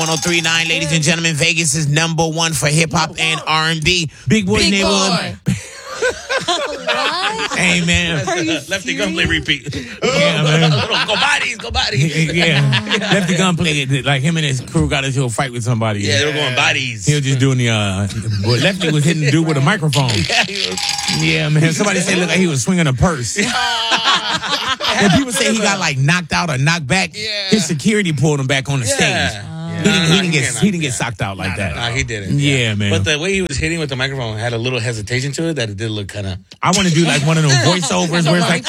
1039, ladies and gentlemen, Vegas is number one for hip hop and R&B. Big Boy Neighborhood. What? Hey, man. Lefty Gunplay repeat. Yeah, man. Go bodies. Yeah. Lefty Gunplay, like him and his crew got into a fight with somebody. Yeah, they were going bodies. He was just doing the, but Lefty was hitting the dude with a microphone. Yeah, man. Somebody said it looked like he was swinging a purse. And people say he got like knocked out or knocked back. Yeah. His security pulled him back on the stage. He didn't get socked out like that. Nah, he didn't. Yeah, man. But the way he was hitting with the microphone had a little hesitation to it that it did look kind of. I want to do like one of those voiceovers where it's like,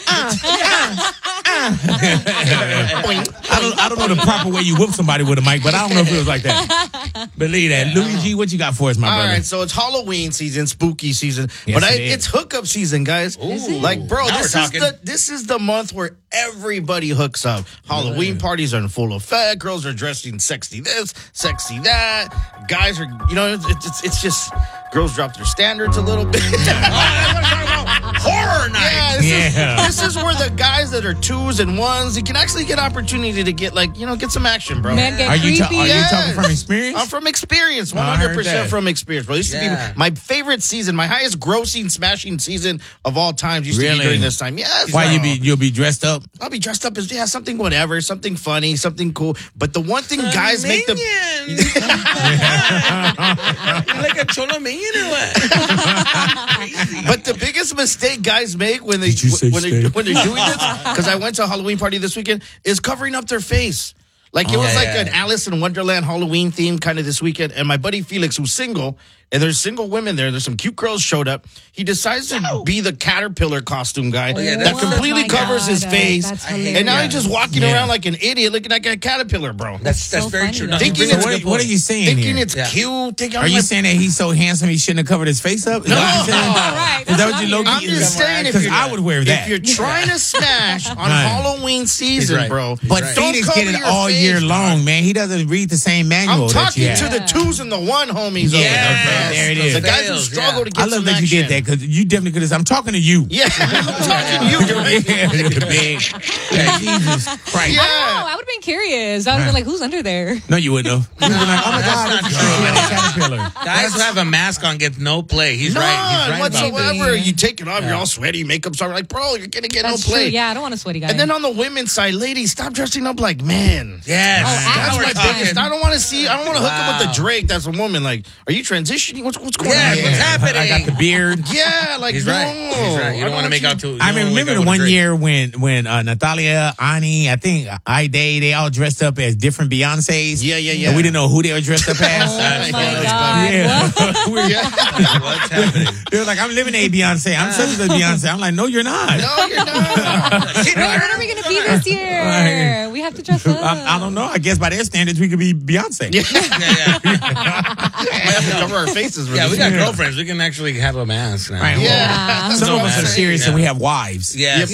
I don't know the proper way you whoop somebody with a mic, but I don't know if it was like that. Believe that. Louis G, what you got for us, my brother? All right, so it's Halloween season, spooky season, Yes, but it is. it's hookup season, guys. Like, bro, Now this is the month where everybody hooks up. Halloween parties are in full effect. Girls are dressing sexy this, sexy that. Guys are, it's just girls drop their standards a little bit. Horror night. This is where the guys that are twos and ones, you can actually get opportunity to get get some action, bro. Men get Are you creepy. talking from experience? I'm from experience, I heard 100% that. from experience, bro. This used to be my favorite season, my highest grossing, smashing season of all time. Used to Really? be during this time. Yes. Why bro. you'll be dressed up? I'll be dressed up as something whatever, something funny, something cool. But the one thing guys make the Like a cholo minion or what? But the biggest mistake guys make when they're Did you say doing this, steak? because I went to a Halloween party this weekend, is covering up their face. Like it was like an Alice in Wonderland Halloween theme kind of this weekend. And my buddy Felix, who's single, and there's single women there. There's some cute girls showed up. He decides to be the caterpillar costume guy that completely covers his face. And now he's just walking around like an idiot, looking like a caterpillar, bro. That's so very funny, true. though. Thinking So it's what are you saying thinking here? it's cute. Are you saying that he's so handsome he shouldn't have covered his face up? Is that what you're saying? Right. Is that what you low I'm just saying, because I would wear that. If you're trying to smash on Halloween season, right. bro, But don't Phoenix cover get it your all face, year bro. long, man. He doesn't read the same manual I'm that you talking have. to the twos and the one homies over there. there it is. The guys who Fails, struggle to get I love some that you action. did that because you definitely could have. I'm talking to you. Yeah, I'm talking to you. Right? The big. Jesus Christ. Yeah. Oh, I would have been curious. I would have been like, who's under there? No, you wouldn't have. You would have been like, oh my God, That's it's not true. a caterpillar. Guys who have a mask on get no play. He's right. He's None right about that. whatsoever. You take it off, you're all sweaty, makeup's on. Like, bro, you're gonna get That's no play. true. Yeah, I don't want a sweaty guy. And then on the women's side, ladies, stop dressing up like men. Yes. Oh, Now That's we're my talking. biggest. I don't want to see. I don't want to hook up with the Drake. That's a woman. Like, are you transitioning? What's going Yeah, on? what's happening? I got the beard. Yeah, like He's no. right. He's right. You don't want to make out too. I remember the one year when Natalia, Ani, I think Ide, they all dressed up as different Beyonces. Yeah. And we didn't know who they were dressed up as. oh my God. Yeah. What's happening? They were like, I'm living a Beyonce. I'm such a Beyonce. I'm like, no, you're not. No, you're not. Wait, what are we going to be this year? Right. We have to dress up. I don't know. I guess by their standards, we could be Beyonce. Yeah. We have to cover our faces. Yeah, we got girlfriends. We can actually have a mask now. Right. Yeah. Some of us are serious and we have wives. Yes.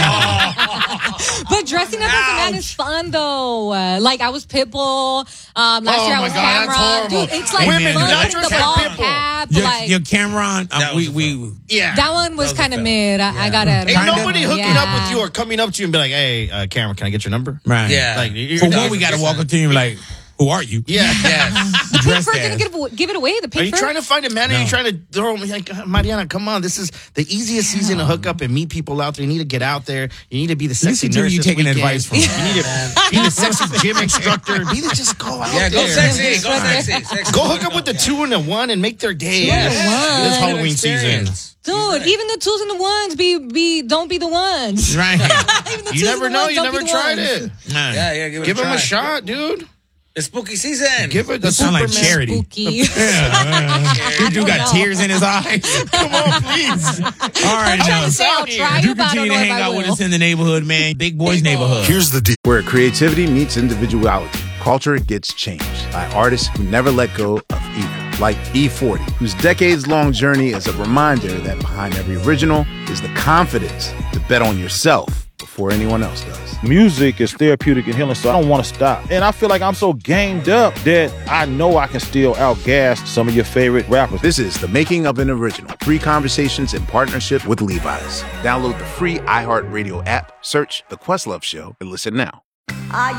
But dressing up as a man is fun, though. Like, I was Pitbull. Last year I my was God, that's Cameron. horrible. Dude, it's like Women, fun do not with dress the like ball Pitbull. cap. Like, Your Cameron, That was Yeah. that one was kind of mid. I got it. Ain't nobody hooking up with you or coming up to you and be like, hey, Cameron, can I get your number? right. Yeah. Like, For one, we got to walk up to you and be like, who are you? Yeah. Yes. The pink dressed fur as. didn't give it away. The Are pink you fur. trying to find a man? Or are you trying to throw him like, Mariana, come on. This is the easiest season to hook up and meet people out there. You need to get out there. You need to be the sexy Listen to nurse you this taking weekend. advice from. You need to be the sexy gym instructor. Just go out Yeah, there. go sexy. Go sexy. Sexy. Go hook up with the 2 and the 1 and make their day. Yes. This Halloween season. Dude, even the twos and the ones don't be the ones. Right. Even the You twos never and the know. ones You don't never be the tried ones. it. Yeah, give it Give a him try. a shot, dude. It's spooky season. Give it the That sound like Superman. charity. Spooky. You do got tears in his eyes. Come on, please. All right, I'm trying now. to say I'll try You it, but I continue don't to know if hang I out with will. us in the neighborhood, man. Big Boys Neighborhood. Here's the deal. Where creativity meets individuality, culture gets changed by artists who never let go of either. Like E40, whose decades-long journey is a reminder that behind every original is the confidence to bet on yourself before anyone else does. Music is therapeutic and healing, so I don't want to stop. And I feel like I'm so gamed up that I know I can still outgas some of your favorite rappers. This is The Making of an Original. 3 conversations in partnership with Levi's. Download the free iHeartRadio app, search The Questlove Show, and listen now.